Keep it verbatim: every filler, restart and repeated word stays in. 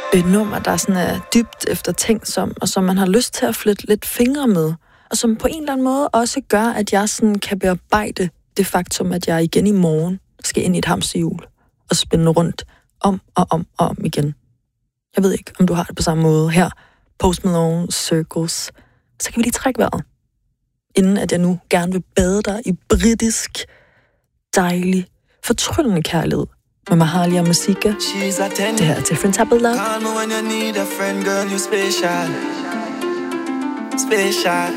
et nummer, der sådan er dybt eftertænksom, og som man har lyst til at flytte lidt fingre med, og som på en eller anden måde også gør, at jeg sådan kan bearbejde det faktum, at jeg igen i morgen skal ind i et hamsterhjul og spænde rundt om og om og om igen. Jeg ved ikke, om du har det på samme måde her. Post Malone, Circles. Så kan vi lige trække vejret, inden at jeg nu gerne vil bade dig i britisk, dejlig, fortryllende kærlighed med Mahalia Masika. Det her er Different Type of Love. Call me when you need a friend, girl, you special. Special.